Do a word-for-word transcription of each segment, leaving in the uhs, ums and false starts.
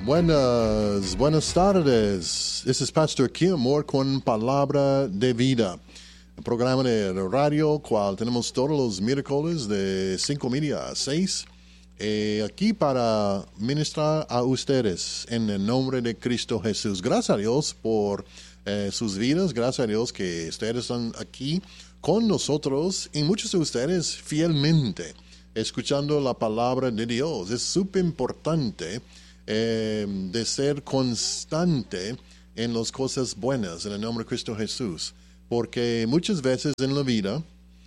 Buenas, buenas tardes. This is Pastor Kim Moore con Palabra de Vida, el programa de radio cual tenemos todos los miércoles de cinco y media a seis, eh, aquí para ministrar a ustedes en el nombre de Cristo Jesús. Gracias a Dios por eh, sus vidas, gracias a Dios que ustedes están aquí con nosotros y muchos de ustedes fielmente escuchando la palabra de Dios. Es súper importante Eh, de ser constante en las cosas buenas en el nombre de Cristo Jesús, porque muchas veces en la vida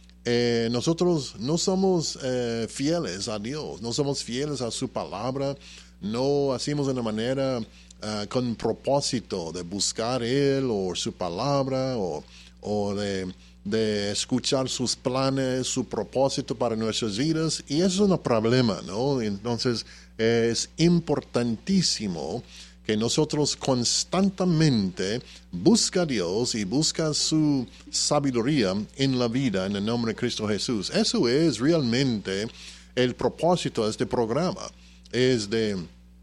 eh, nosotros no somos eh, fieles a Dios, no somos fieles a su palabra, no hacemos de una manera uh, con propósito de buscar Él o su palabra o, o de, de escuchar sus planes, su propósito para nuestras vidas, y eso es un problema, ¿no? Entonces es importantísimo que nosotros constantemente busca a Dios y busca su sabiduría en la vida en el nombre de Cristo Jesús. Eso es realmente el propósito de este programa, es de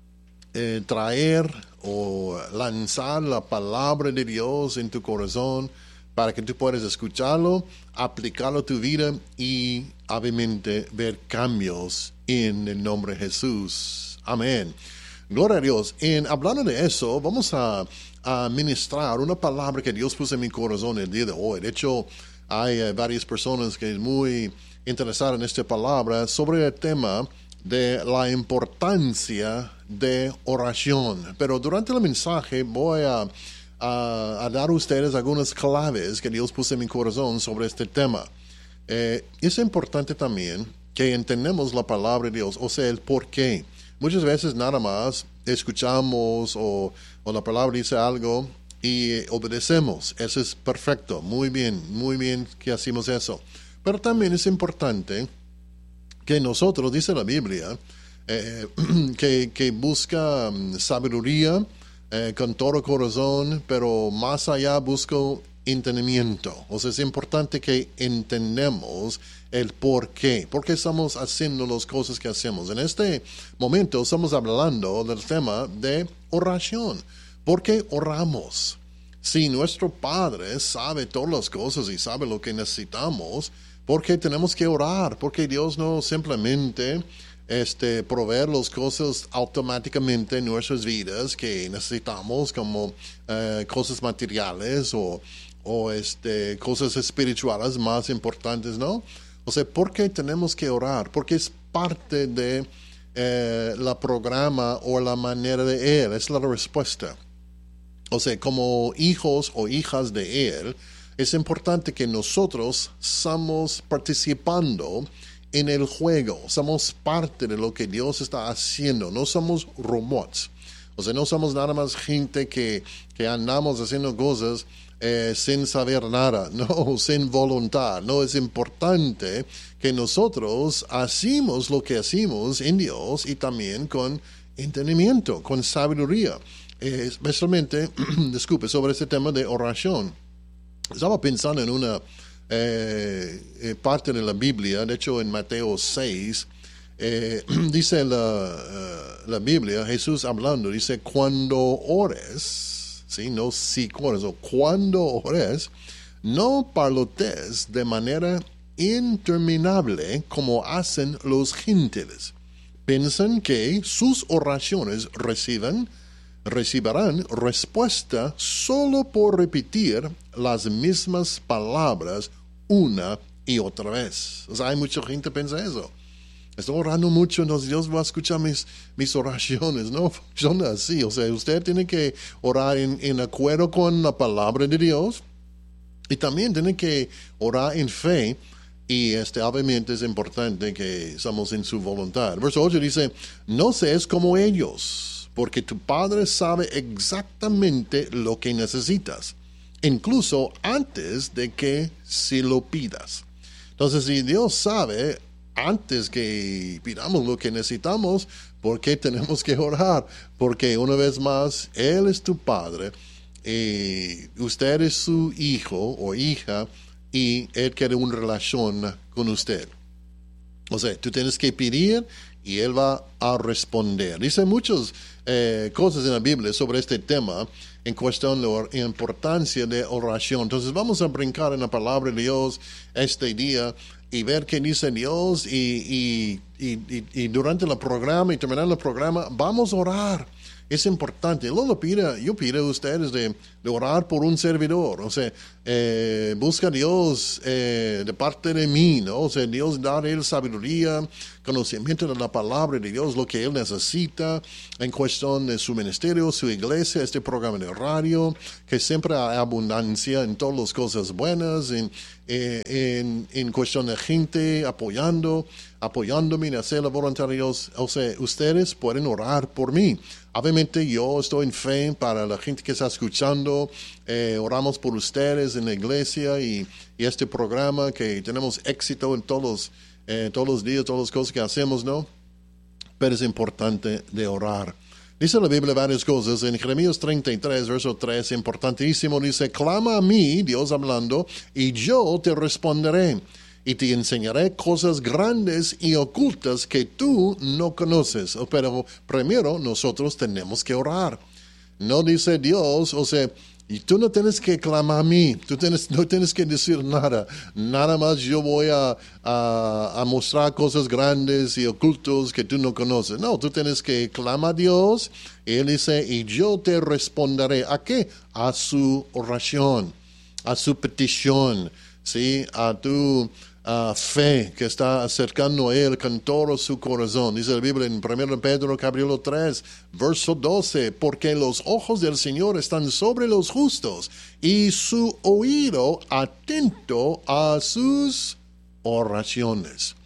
eh, traer o lanzar la palabra de Dios en tu corazón para que tú puedas escucharlo, aplicarlo a tu vida y obviamente ver cambios en el nombre de Jesús. Amén. Gloria a Dios. En hablando de eso, vamos a, a ministrar una palabra que Dios puso en mi corazón el día de hoy. De hecho, hay uh, varias personas que es muy interesadas en esta palabra sobre el tema de la importancia de oración. Pero durante el mensaje voy a A, a dar a ustedes algunas claves que Dios puso en mi corazón sobre este tema. Eh, es importante también que entendamos la palabra de Dios, o sea, el por qué. Muchas veces nada más escuchamos o, o la palabra dice algo y obedecemos. Eso es perfecto, muy bien, muy bien que hacemos eso. Pero también es importante que nosotros, dice la Biblia, eh, que, que busca um, sabiduría, Eh, con todo corazón, pero más allá busco entendimiento. O sea, es importante que entendamos el por qué, por qué estamos haciendo las cosas que hacemos. En este momento estamos hablando del tema de oración. ¿Por qué oramos? Si nuestro Padre sabe todas las cosas y sabe lo que necesitamos, ¿por qué tenemos que orar? Porque Dios no simplemente Este, proveer las cosas automáticamente en nuestras vidas que necesitamos, como uh, cosas materiales o, o este, cosas espirituales más importantes, ¿no? O sea, ¿por qué tenemos que orar? Porque es parte de eh, la programa o la manera de Él, es la respuesta. O sea, como hijos o hijas de Él, es importante que nosotros estamos participando en el juego, somos parte de lo que Dios está haciendo, no somos robots, o sea, no somos nada más gente que, que andamos haciendo cosas eh, sin saber nada, no, sin voluntad. No, es importante que nosotros hacemos lo que hacemos en Dios y también con entendimiento, con sabiduría, eh, especialmente, disculpe, sobre este tema de oración. Estaba pensando en una Eh, eh, parte de la Biblia, de hecho en Mateo seis, eh, dice la, uh, la Biblia, Jesús hablando, dice, cuando ores, ¿sí? No si ores, o cuando ores, no parlotes de manera interminable como hacen los gentiles. Piensan que sus oraciones reciben recibirán respuesta solo por repetir las mismas palabras una y otra vez. O sea, hay mucha gente que piensa eso. Estoy orando mucho, entonces Dios va a escuchar mis, mis oraciones. No funciona así. O sea, usted tiene que orar en, en acuerdo con la palabra de Dios y también tiene que orar en fe. Y este, obviamente es importante que estamos en su voluntad. Verso ocho dice, no seas como ellos, porque tu Padre sabe exactamente lo que necesitas, incluso antes de que se lo pidas. Entonces, si Dios sabe antes que pidamos lo que necesitamos, ¿por qué tenemos que orar? Porque una vez más, Él es tu Padre, y usted es su hijo o hija, y Él quiere una relación con usted. O sea, tú tienes que pedir y Él va a responder. Dice muchas eh, cosas en la Biblia sobre este tema en cuestión de la importancia de oración. Entonces vamos a brincar en la palabra de Dios este día y ver qué dice Dios y, y, y, y, y durante el programa y terminando el programa vamos a orar. Es importante. Luego pide, yo pido a ustedes de, de orar por un servidor. O sea, eh, busca a Dios eh, de parte de mí, ¿no? O sea, Dios da a él sabiduría, conocimiento de la palabra de Dios, lo que él necesita en cuestión de su ministerio, su iglesia, este programa de radio, que siempre hay abundancia en todas las cosas buenas, en, en, en cuestión de gente apoyando, apoyándome en hacer la voluntad de Dios. O sea, ustedes pueden orar por mí. Obviamente yo estoy en fe para la gente que está escuchando, eh, oramos por ustedes en la iglesia y, y este programa, que tenemos éxito en todos los, eh, todos los días, todas las cosas que hacemos, ¿no? Pero es importante de orar. Dice la Biblia varias cosas. En Jeremías treinta y tres, verso tres, importantísimo, dice: clama a mí, Dios hablando, y yo te responderé. Y te enseñaré cosas grandes y ocultas que tú no conoces. Pero primero nosotros tenemos que orar. No dice Dios, o sea, y tú no tienes que clamar a mí, tú tienes, no tienes que decir nada. Nada más yo voy a, a, a mostrar cosas grandes y ocultas que tú no conoces. No, tú tienes que clamar a Dios. Y Él dice, y yo te responderé. ¿A qué? A su oración, a su petición, ¿sí? A tu Uh, fe que está acercando a Él con todo su corazón. Dice la Biblia en primero Pedro capítulo tres, verso doce, porque los ojos del Señor están sobre los justos y su oído atento a sus oraciones.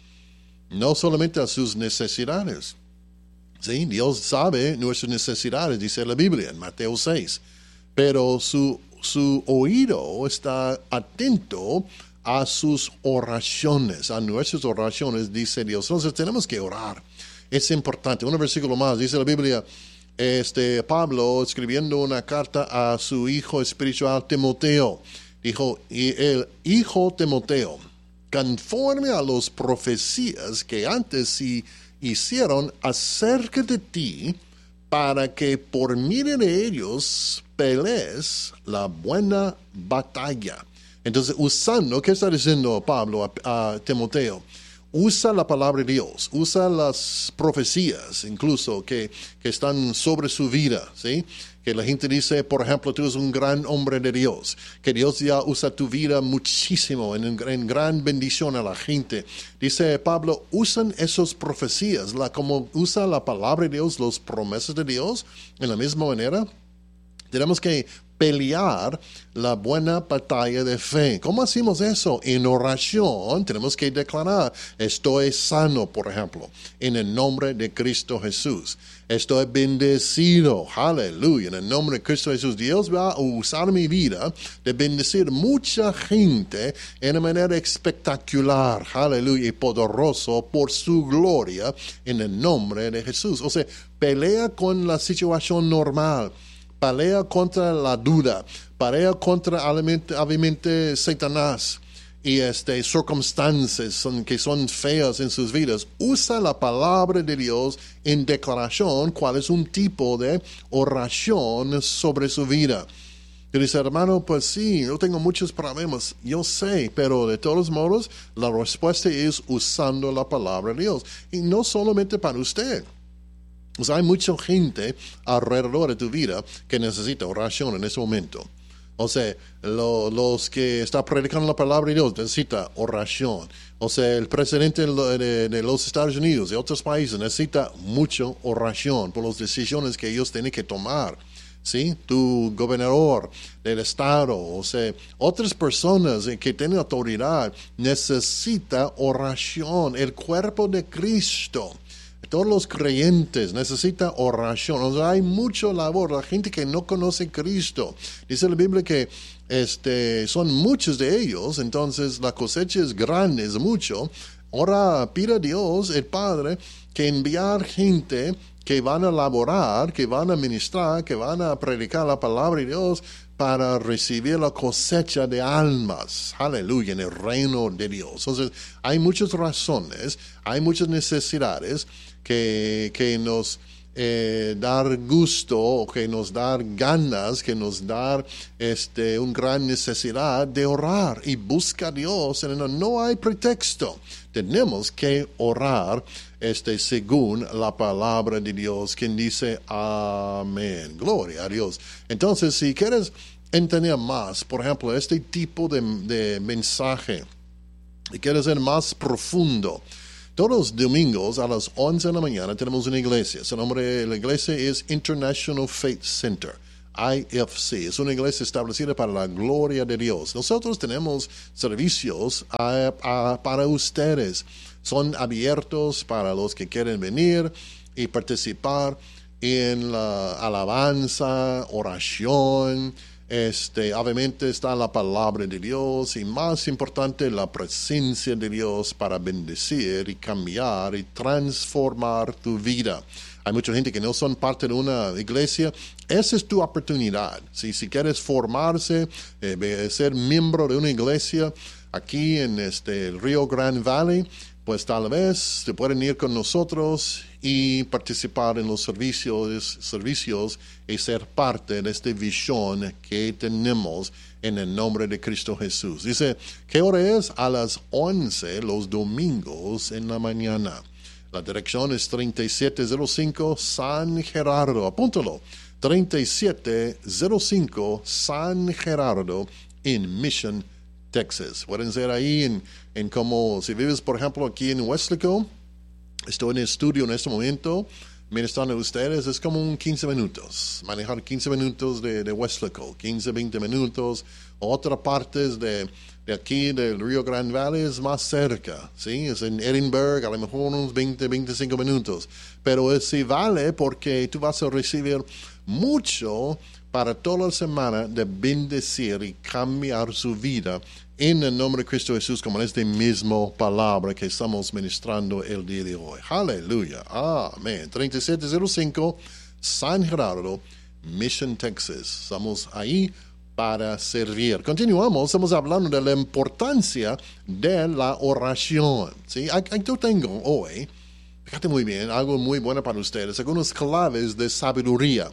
No solamente a sus necesidades. ¿Sí? Dios sabe nuestras necesidades, dice la Biblia en Mateo seis, pero su, su oído está atento a sus oraciones, a nuestras oraciones, dice Dios. Entonces tenemos que orar. Es importante. Un versículo más, dice la Biblia, este, Pablo escribiendo una carta a su hijo espiritual Timoteo, dijo, y el hijo Timoteo, conforme a las profecías que antes sí hicieron acerca de ti, para que por medio de ellos pelees la buena batalla. Entonces, usando, ¿qué está diciendo Pablo a, a Timoteo? Usa la palabra de Dios, usa las profecías incluso que, que están sobre su vida, ¿sí? Que la gente dice, por ejemplo, tú eres un gran hombre de Dios, que Dios ya usa tu vida muchísimo, en, en gran bendición a la gente. Dice Pablo, usan esas profecías, la, como usa la palabra de Dios, las promesas de Dios, en la misma manera. Tenemos que pelear la buena batalla de fe. ¿Cómo hacemos eso? En oración tenemos que declarar, estoy sano, por ejemplo, en el nombre de Cristo Jesús. Estoy bendecido, aleluya, en el nombre de Cristo Jesús. Dios va a usar mi vida de bendecir mucha gente en una manera espectacular, aleluya, y poderoso por su gloria en el nombre de Jesús. O sea, pelea con la situación normal. Pelea contra la duda, pelea contra obviamente Satanás y este, circunstancias son, que son feas en sus vidas. Usa la palabra de Dios en declaración, cuál es un tipo de oración sobre su vida. Y dice, hermano, pues sí, yo tengo muchos problemas, yo sé, pero de todos modos, la respuesta es usando la palabra de Dios. Y no solamente para usted. Pues hay mucha gente alrededor de tu vida que necesita oración en ese momento. O sea, lo, los que están predicando la palabra de Dios necesita oración. O sea, el presidente de, de, de los Estados Unidos y otros países necesita mucha oración por las decisiones que ellos tienen que tomar. ¿Sí? Tu gobernador del estado, o sea, otras personas que tienen autoridad necesitan oración. El cuerpo de Cristo. Todos los creyentes necesitan oración. O sea, hay mucha labor. La gente que no conoce a Cristo. Dice la Biblia que este, son muchos de ellos. Entonces la cosecha es grande, es mucho. Ahora pide a Dios, el Padre, que enviar gente que van a laborar, que van a ministrar, que van a predicar la palabra de Dios para recibir la cosecha de almas, aleluya, en el reino de Dios. Entonces, hay muchas razones, hay muchas necesidades que, que nos eh, da gusto, que nos da ganas, que nos da este, una gran necesidad de orar y busca a Dios. No hay pretexto. Tenemos que orar este, según la palabra de Dios, quien dice amén. Gloria a Dios. Entonces, si quieres entender más, por ejemplo, este tipo de, de mensaje, y quieres ser más profundo, todos los domingos a las once de la mañana tenemos una iglesia. Su nombre de la iglesia es International Faith Center, I F C. Es una iglesia establecida para la gloria de Dios. Nosotros tenemos servicios a, a, para ustedes. Son abiertos para los que quieren venir y participar en la alabanza, oración. Este, obviamente está la palabra de Dios y más importante la presencia de Dios para bendecir y cambiar y transformar tu vida. Hay mucha gente que no son parte de una iglesia. Esa es tu oportunidad. Si, si quieres formarse, eh, ser miembro de una iglesia aquí en este, el Rio Grande Valley, pues tal vez te pueden ir con nosotros y participar en los servicios, servicios y ser parte de esta visión que tenemos en el nombre de Cristo Jesús. Dice, ¿qué hora es? A las once los domingos en la mañana. La dirección es treinta y siete cero cinco San Gerardo. Apúntalo. treinta y siete cero cinco San Gerardo en Mission, Texas. Pueden ser ahí en, en como, si vives, por ejemplo, aquí en Weslaco, estoy en el estudio en este momento, ministrando a ustedes, es como un quince minutos, manejar quince minutos de, de Weslaco, quince, veinte minutos, otras partes de, de aquí del Rio Grande Valley es más cerca, ¿sí? Es en Edinburgh, a lo mejor unos veinte, veinticinco minutos, pero es, sí vale porque tú vas a recibir mucho para toda la semana de bendecir y cambiar su vida en el nombre de Cristo Jesús, como en esta misma palabra que estamos ministrando el día de hoy. Aleluya. Amén. treinta y siete cero cinco San Gerardo, Mission, Texas. Estamos ahí para servir. Continuamos, estamos hablando de la importancia de la oración. ¿Sí? Yo tengo hoy, fíjate muy bien, algo muy bueno para ustedes, algunas claves de sabiduría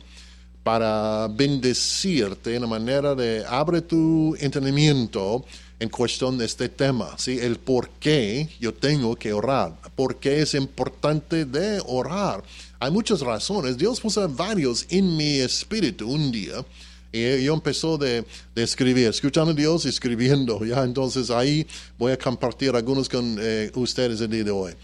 para bendecirte en la manera de abre tu entendimiento en cuestión de este tema, ¿sí? El por qué yo tengo que orar, por qué es importante de orar. Hay muchas razones. Dios puso varios en mi espíritu un día y yo empezó de, de escribir, escuchando a Dios y escribiendo. Ya entonces ahí voy a compartir algunos con eh, ustedes el día de hoy.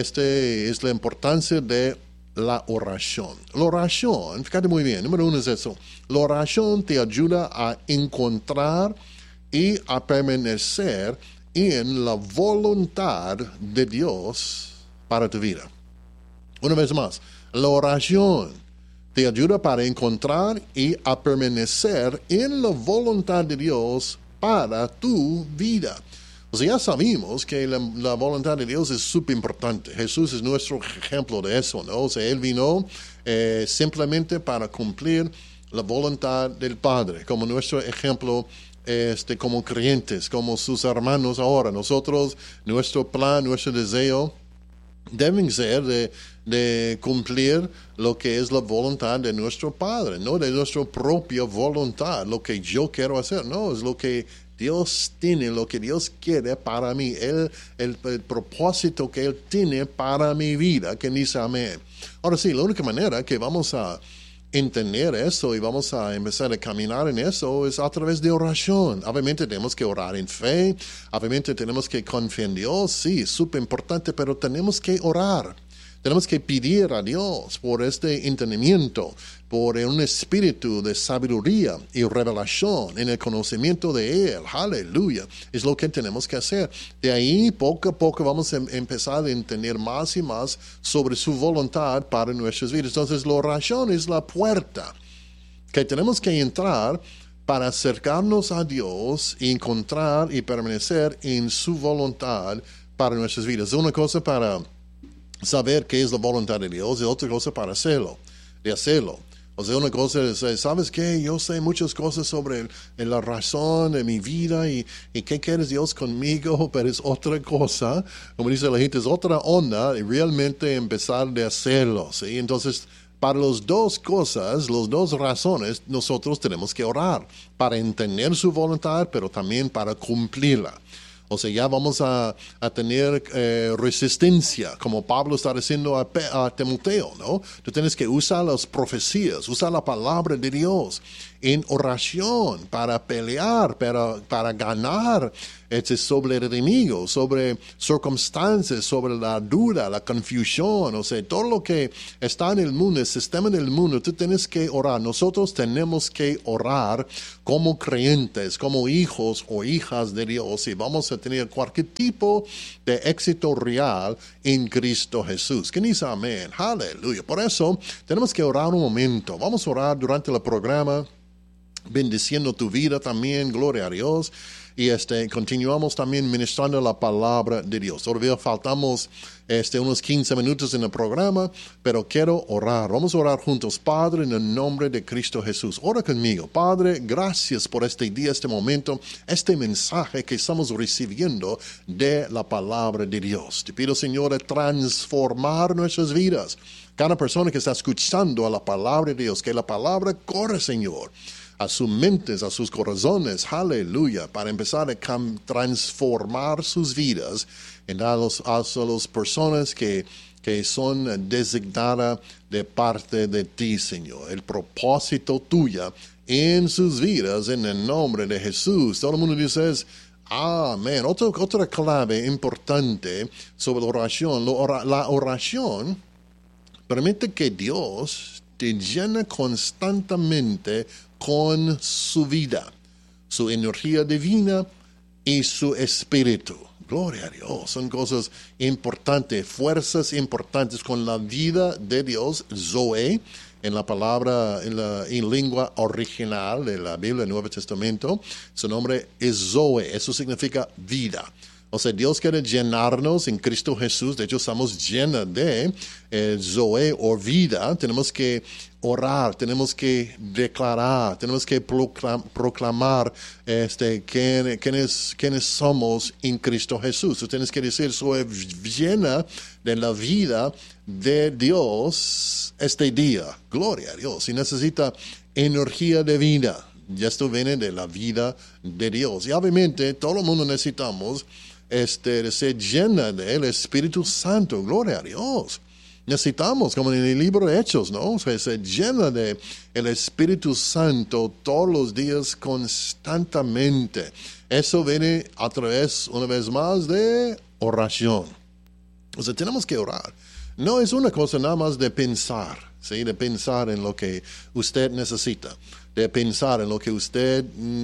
Este es la importancia de la oración. La oración, fíjate muy bien, número uno es eso. La oración te ayuda a encontrar y a permanecer en la voluntad de Dios para tu vida. Una vez más, la oración te ayuda para encontrar y a permanecer en la voluntad de Dios para tu vida. O sea, ya sabemos que la, la voluntad de Dios es súper importante. Jesús es nuestro ejemplo de eso, ¿no? O sea, Él vino eh, simplemente para cumplir la voluntad del Padre, como nuestro ejemplo este, como creyentes, como sus hermanos ahora. Nosotros, nuestro plan, nuestro deseo deben ser de, de cumplir lo que es la voluntad de nuestro Padre, no de nuestra propia voluntad, lo que yo quiero hacer, no, es lo que Dios tiene, lo que Dios quiere para mí, el, el, el propósito que Él tiene para mi vida, que dice amén. Ahora sí, la única manera que vamos a entender eso y vamos a empezar a caminar en eso es a través de oración. Obviamente tenemos que orar en fe, obviamente tenemos que confiar en Dios, sí, es súper importante, pero tenemos que orar. Tenemos que pedir a Dios por este entendimiento, por un espíritu de sabiduría y revelación en el conocimiento de Él. Aleluya. Es lo que tenemos que hacer. De ahí, poco a poco, vamos a empezar a entender más y más sobre su voluntad para nuestras vidas. Entonces, la oración es la puerta que tenemos que entrar para acercarnos a Dios y encontrar y permanecer en su voluntad para nuestras vidas. Es una cosa para saber qué es la voluntad de Dios y otra cosa para hacerlo, de hacerlo. O sea, una cosa es, eh, ¿sabes qué? Yo sé muchas cosas sobre el- el- la razón de mi vida y, y qué quieres Dios conmigo, pero es otra cosa. Como dice la gente, es otra onda y realmente empezar de hacerlo, ¿sí? Entonces, para las dos cosas, las dos razones, nosotros tenemos que orar para entender su voluntad, pero también para cumplirla. O sea, ya vamos a, a tener eh, resistencia, como Pablo está diciendo a, Pe- a Timoteo, ¿no? Tú tienes que usar las profecías, usar la palabra de Dios en oración para pelear, para, para ganar este, sobre el enemigo, sobre circunstancias, sobre la duda, la confusión, o sea, todo lo que está en el mundo, el sistema del mundo, tú tienes que orar. Nosotros tenemos que orar como creyentes, como hijos o hijas de Dios, y vamos a tener cualquier tipo de éxito real en Cristo Jesús. ¿Quién dice amén? Aleluya. Por eso tenemos que orar un momento. Vamos a orar durante el programa, bendiciendo tu vida también, gloria a Dios. Y este, continuamos también ministrando la palabra de Dios. Todavía faltamos este, unos quince minutos en el programa, pero quiero orar. Vamos a orar juntos. Padre, en el nombre de Cristo Jesús, ora conmigo. Padre, gracias por este día, este momento, este mensaje que estamos recibiendo de la palabra de Dios. Te pido, Señor, de transformar nuestras vidas. Cada persona que está escuchando a la palabra de Dios, que la palabra corre, Señor, a sus mentes, a sus corazones, aleluya, para empezar a cam- transformar sus vidas en a, los, a las personas que, que son designadas de parte de ti, Señor. El propósito tuyo en sus vidas, en el nombre de Jesús. Todo el mundo dice, amén. Otra, otra clave importante sobre la oración, la, ora, la oración permite que Dios te llene constantemente con su vida, su energía divina y su espíritu. Gloria a Dios, son cosas importantes, fuerzas importantes con la vida de Dios, Zoe, en la palabra, en la en lengua original de la Biblia del Nuevo Testamento, su nombre es Zoe, eso significa vida. O sea, Dios quiere llenarnos en Cristo Jesús. De hecho, estamos llenos de eh, Zoe o vida. Tenemos que orar, tenemos que declarar, tenemos que proclam- proclamar este, quién, quiénes, quiénes somos en Cristo Jesús. Tú tienes que decir, soy llena de la vida de Dios este día. Gloria a Dios. Y necesita energía de vida. Y esto viene de la vida de Dios. Y obviamente todo el mundo necesitamos este, de ser llena del Espíritu Santo. Gloria a Dios. Necesitamos, como en el libro de Hechos, ¿no? O sea, ser llena de el Espíritu Santo todos los días constantemente. Eso viene a través, una vez más, de oración. O sea, tenemos que orar. No es una cosa nada más de pensar, ¿sí? De pensar en lo que usted necesita, de pensar en lo que usted,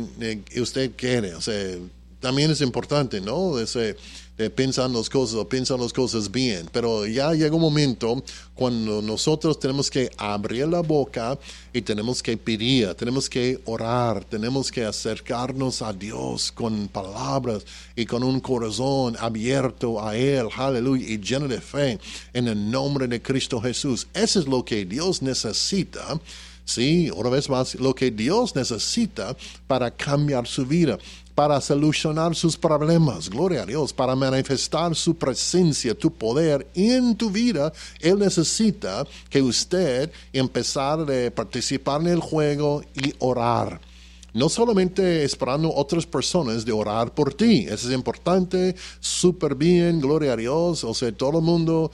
usted quiere. O sea, también es importante, ¿no? Ese, de pensar las cosas, o pensar las cosas bien. Pero ya llega un momento cuando nosotros tenemos que abrir la boca y tenemos que pedir, tenemos que orar, tenemos que acercarnos a Dios con palabras y con un corazón abierto a Él, aleluya, y lleno de fe en el nombre de Cristo Jesús. Eso es lo que Dios necesita. Sí, una vez más, lo que Dios necesita para cambiar su vida, para solucionar sus problemas, gloria a Dios, para manifestar su presencia, tu poder en tu vida. Él necesita que usted empezar a participar en el juego y orar. No solamente esperando otras personas de orar por ti. Eso es importante, súper bien, gloria a Dios. O sea, todo el mundo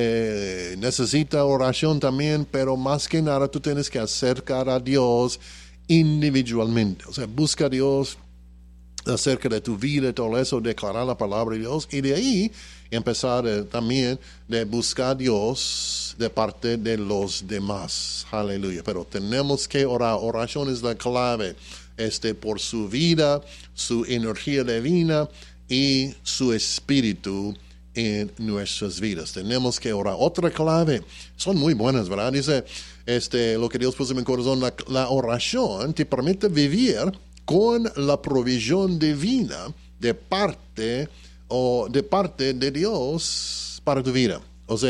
eh, necesita oración también, pero más que nada tú tienes que acercar a Dios individualmente. O sea, busca a Dios acerca de tu vida y todo eso, declarar la palabra de Dios, y de ahí empezar eh, también de buscar a Dios de parte de los demás. Aleluya. Pero tenemos que orar. Oración es la clave. Este, por su vida, su energía divina y su espíritu en nuestras vidas. Tenemos que orar. Otra clave, son muy buenas, ¿verdad? Dice, este, lo que Dios puso en mi corazón, la, la oración te permite vivir con la provisión divina de parte o de parte de Dios para tu vida. O sea,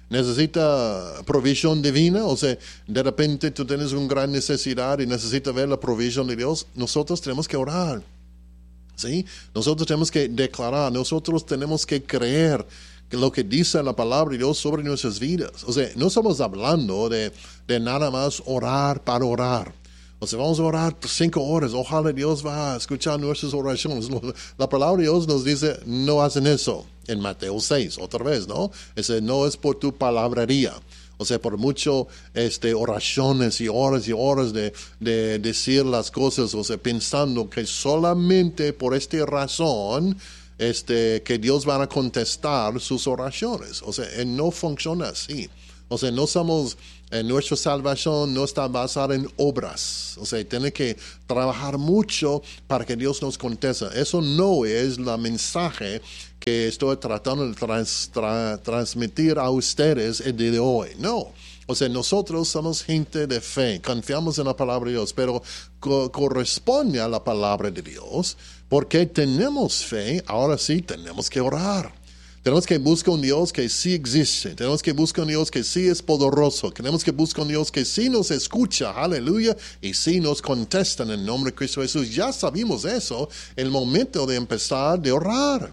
necesita provisión divina, o sea, de repente tú tienes una gran necesidad y necesitas ver la provisión de Dios, nosotros tenemos que orar, ¿sí? Nosotros tenemos que declarar, nosotros tenemos que creer que lo que dice la palabra de Dios sobre nuestras vidas. O sea, no estamos hablando de, de nada más orar para orar. O sea, vamos a orar por cinco horas. Ojalá Dios va a escuchar nuestras oraciones. La palabra de Dios nos dice, no hacen eso. En Mateo seis, otra vez, ¿no? Ese no es por tu palabrería. O sea, por mucho este, oraciones y horas y horas de, de decir las cosas, o sea, pensando que solamente por esta razón este, que Dios va a contestar sus oraciones. O sea, no funciona así. O sea, no somos, eh, nuestra salvación no está basada en obras. O sea, tiene que trabajar mucho para que Dios nos conteste. Eso no es el mensaje que estoy tratando de trans, tra, transmitir a ustedes el día de hoy. No. O sea, nosotros somos gente de fe, confiamos en la palabra de Dios, pero co corresponde a la palabra de Dios, porque tenemos fe, ahora sí tenemos que orar. Tenemos que buscar un Dios que sí existe. Tenemos que buscar un Dios que sí es poderoso. Tenemos que buscar un Dios que sí nos escucha, aleluya, y sí nos contesta en el nombre de Cristo Jesús. Ya sabemos eso, el momento de empezar de orar.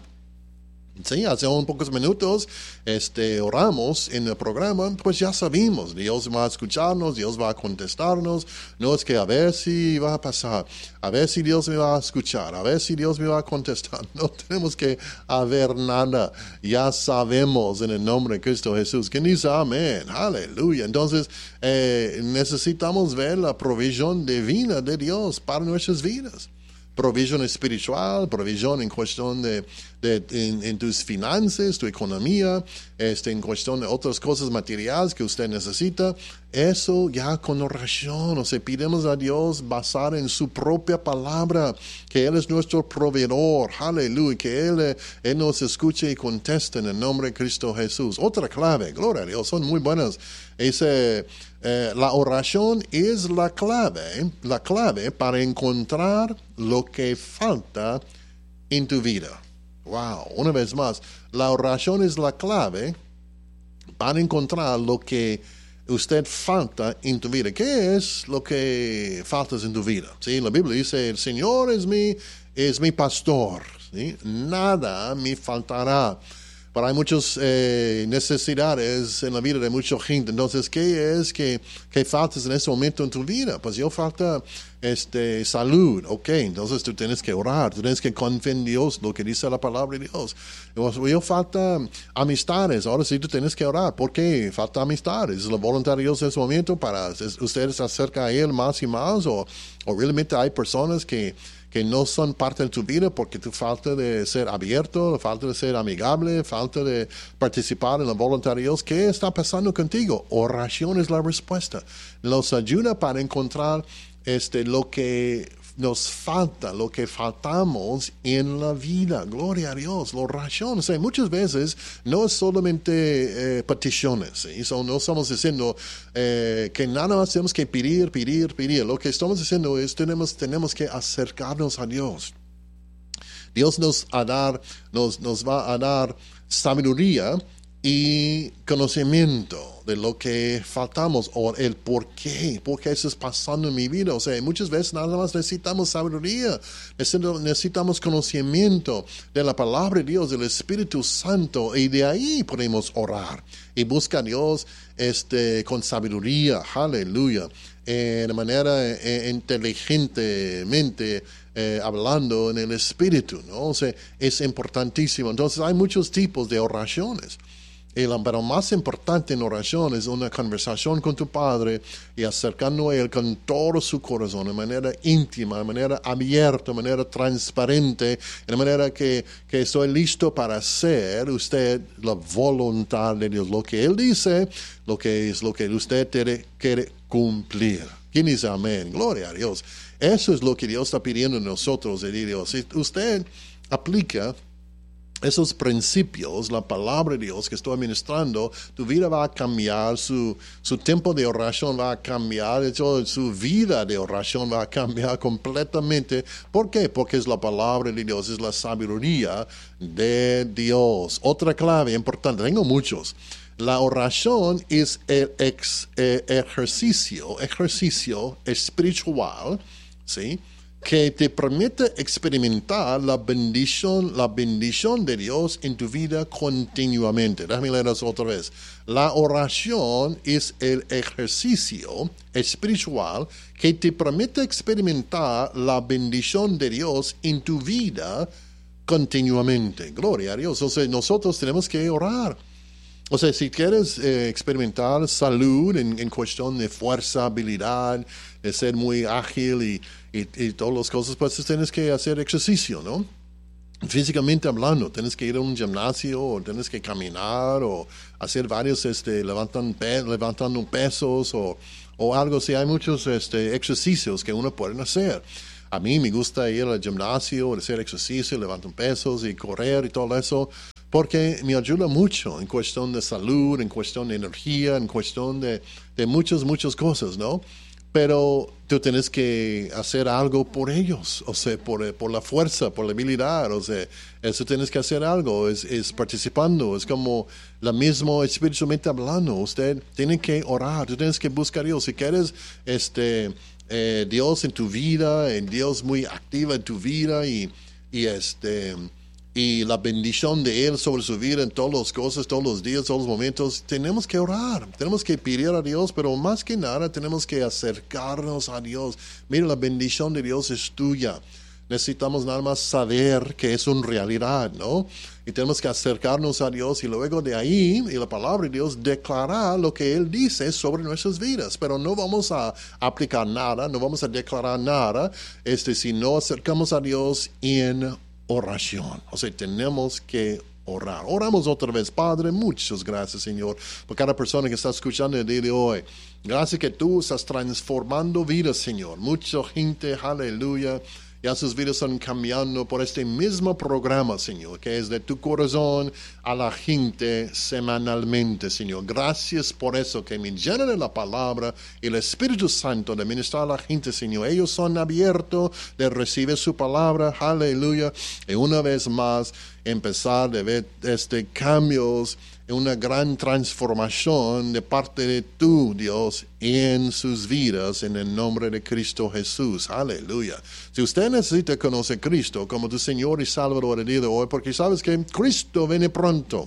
Sí, hace unos pocos minutos este, oramos en el programa, pues ya sabemos, Dios va a escucharnos, Dios va a contestarnos, no es que a ver si va a pasar, a ver si Dios me va a escuchar, a ver si Dios me va a contestar, no tenemos que haber nada, ya sabemos en el nombre de Cristo Jesús. ¿Quién dice amén? Aleluya. Entonces eh, necesitamos ver la provisión divina de Dios para nuestras vidas. Provisión espiritual, provisión en cuestión de, de en, en tus finanzas, tu economía, este, en cuestión de otras cosas materiales que usted necesita. Eso ya con oración, o sea, pidemos a Dios basar en su propia palabra, que Él es nuestro proveedor, aleluya, que Él, Él nos escuche y conteste en el nombre de Cristo Jesús. Otra clave, gloria a Dios, son muy buenas. Ese, eh, la oración es la clave, la clave para encontrar lo que falta en tu vida. Wow, una vez más, la oración es la clave para encontrar lo que usted falta en tu vida. ¿Qué es lo que faltas en tu vida? ¿Sí? La Biblia dice, el Señor es mi, es mi pastor, ¿sí? Nada me faltará. Pero hay muchas eh, necesidades en la vida de mucha gente. Entonces, ¿qué es que, que faltas en este momento en tu vida? Pues yo falta este, salud. Ok, entonces tú tienes que orar. Tú tienes que confiar en Dios, lo que dice la palabra de Dios. Yo, yo falta amistades. Ahora sí tú tienes que orar. ¿Por qué falta amistades? ¿Es la voluntad de Dios en ese momento para ustedes acercar a Él más y más? ¿O, o realmente hay personas que... que no son parte de tu vida porque tu falta de ser abierto, falta de ser amigable, falta de participar en la voluntad de Dios? ¿Qué está pasando contigo? Oración es la respuesta. Nos ayuda para encontrar este, lo que nos falta, lo que faltamos en la vida. Gloria a Dios, la oración. O sea, muchas veces no es solamente eh, peticiones. ¿Sí? So, no estamos diciendo eh, que nada más tenemos que pedir, pedir, pedir. Lo que estamos diciendo es tenemos, tenemos que acercarnos a Dios. Dios nos, a dar, nos, nos va a dar sabiduría y conocimiento de lo que faltamos o el por qué, por qué eso es pasando en mi vida. O sea, muchas veces nada más necesitamos sabiduría, necesitamos conocimiento de la palabra de Dios, del Espíritu Santo, y de ahí podemos orar y buscar a Dios este, con sabiduría, aleluya, eh, de manera eh, inteligentemente eh, hablando en el Espíritu, ¿no? O sea, es importantísimo. Entonces hay muchos tipos de oraciones. El, pero más importante en oración es una conversación con tu Padre y acercando a Él con todo su corazón, de manera íntima, de manera abierta, de manera transparente, de manera que, que estoy listo para hacer usted la voluntad de Dios. Lo que Él dice, lo que es lo que usted quiere, quiere cumplir. ¿Quién dice amén? Gloria a Dios. Eso es lo que Dios está pidiendo de nosotros, de Dios. Si usted aplica esos principios, la palabra de Dios que estoy ministrando, tu vida va a cambiar, su, su tiempo de oración va a cambiar, de hecho, su vida de oración va a cambiar completamente. ¿Por qué? Porque es la palabra de Dios, es la sabiduría de Dios. Otra clave importante, tengo muchos. La oración es el ex, eh, ejercicio, ejercicio espiritual, ¿sí?, que te permite experimentar la bendición, la bendición de Dios en tu vida continuamente. Déjame leer eso otra vez. La oración es el ejercicio espiritual que te permite experimentar la bendición de Dios en tu vida continuamente. Gloria a Dios. O sea, nosotros tenemos que orar. O sea, si quieres eh, experimentar salud en, en cuestión de fuerza, habilidad, de ser muy ágil y, y, y todas las cosas, pues tienes que hacer ejercicio, ¿no? Físicamente hablando, tienes que ir a un gimnasio o tienes que caminar o hacer varios, este, levantan pe levantando pesos o, o algo así. Hay muchos este, ejercicios que uno puede hacer. A mí me gusta ir al gimnasio, hacer ejercicio, levantar pesos y correr y todo eso, porque me ayuda mucho en cuestión de salud, en cuestión de energía, en cuestión de, de muchas, muchas cosas, ¿no? Pero tú tienes que hacer algo por ellos, o sea, por, por la fuerza, por la habilidad, o sea, eso tienes que hacer algo, es, es participando, es como la misma espiritualmente hablando, usted tiene que orar, tú tienes que buscar a Dios, si quieres, este... Eh, Dios en tu vida, en Dios muy activa en tu vida y, y, este, y la bendición de Él sobre su vida en todas las cosas, todos los días, todos los momentos, tenemos que orar, tenemos que pedir a Dios, pero más que nada tenemos que acercarnos a Dios. Mira, la bendición de Dios es tuya. Necesitamos nada más saber que es una realidad, ¿no? Y tenemos que acercarnos a Dios y luego de ahí, y la palabra de Dios declarar lo que Él dice sobre nuestras vidas. Pero no vamos a aplicar nada, no vamos a declarar nada, este, si no acercamos a Dios en oración. O sea, tenemos que orar. Oramos otra vez. Padre, muchas gracias, Señor, por cada persona que está escuchando el día de hoy. Gracias que tú estás transformando vidas, Señor. Mucha gente, aleluya, ya sus vidas están cambiando por este mismo programa, Señor, que es de tu corazón a la gente semanalmente, Señor. Gracias por eso, que me llenan de la palabra y el Espíritu Santo de ministrar a la gente, Señor. Ellos son abiertos de recibir su palabra, aleluya. Y una vez más, empezar de ver este cambios, una gran transformación de parte de tu Dios en sus vidas, en el nombre de Cristo Jesús. Aleluya. Si usted necesita conocer a Cristo como tu Señor y Salvador el día de hoy, porque sabes que Cristo viene pronto.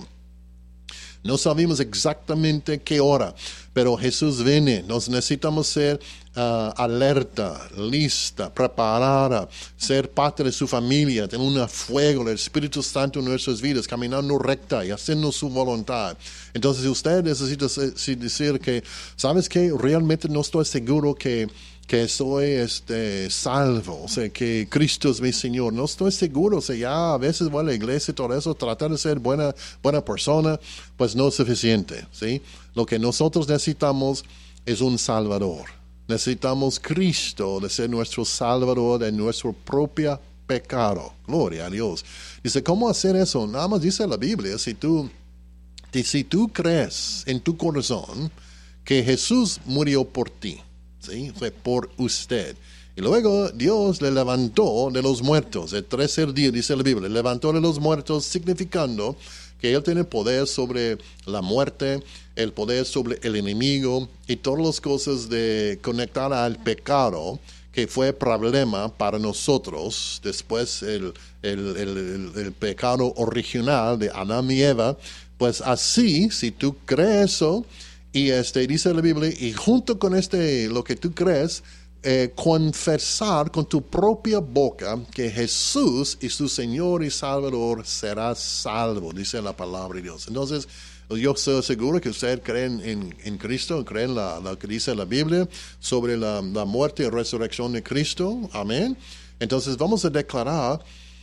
No sabemos exactamente qué hora, pero Jesús viene. Nos necesitamos ser uh, alerta, lista, preparada, ser parte de su familia, tener un fuego del Espíritu Santo en nuestras vidas, caminando recta y haciendo su voluntad. Entonces, si usted necesita decir que, ¿sabes qué? Realmente no estoy seguro que que soy este, salvo, o sea, que Cristo es mi Señor. No estoy seguro, o sea, ya a veces voy a la iglesia y todo eso, tratar de ser buena, buena persona, pues no es suficiente, ¿sí? Lo que nosotros necesitamos es un Salvador. Necesitamos Cristo de ser nuestro Salvador de nuestro propio pecado. Gloria a Dios. Dice, ¿cómo hacer eso? Nada más dice la Biblia, si tú, si tú crees en tu corazón que Jesús murió por ti, ¿sí? Fue por usted. Y luego Dios le levantó de los muertos. El tercer día, dice la Biblia, levantó de los muertos, significando que Él tiene poder sobre la muerte, el poder sobre el enemigo y todas las cosas de conectar al pecado, que fue problema para nosotros después el, el, el, el, el pecado original de Adán y Eva. Pues así, si tú crees eso, y este, dice la Biblia, y junto con este, lo que tú crees, eh, confesar con tu propia boca que Jesús es tu Señor y Salvador, serás salvo, dice la palabra de Dios. Entonces, yo estoy seguro que ustedes creen en, en Cristo, creen la, lo que dice la Biblia sobre la, la muerte y resurrección de Cristo. Amén. Entonces, vamos a declarar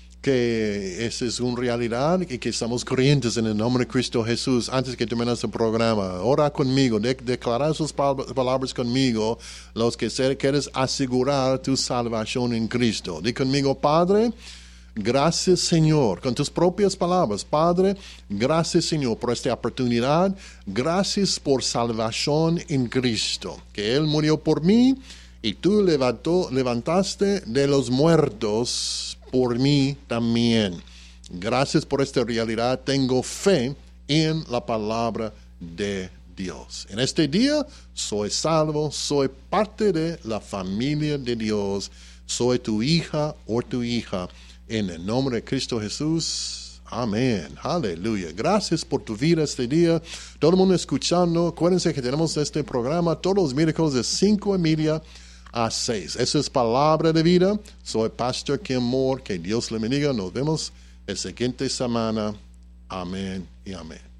que esa es una realidad y que estamos creyentes en el nombre de Cristo Jesús. Antes que termine este programa, ora conmigo, de, declara sus palabras conmigo, los que se quieres asegurar tu salvación en Cristo. Di conmigo, Padre, gracias Señor, con tus propias palabras. Padre, gracias Señor por esta oportunidad. Gracias por salvación en Cristo, que Él murió por mí y tú levantó, levantaste de los muertos por mí también. Gracias por esta realidad. Tengo fe en la palabra de Dios. En este día soy salvo, soy parte de la familia de Dios, soy tu hija o tu hija. En el nombre de Cristo Jesús. Amén. Aleluya. Gracias por tu vida este día. Todo el mundo escuchando. Acuérdense que tenemos este programa todos los miércoles de cinco y media a seis. Eso es Palabra de Vida. Soy Pastor Kim Moore. Que Dios le bendiga. Nos vemos la siguiente semana. Amén y amén.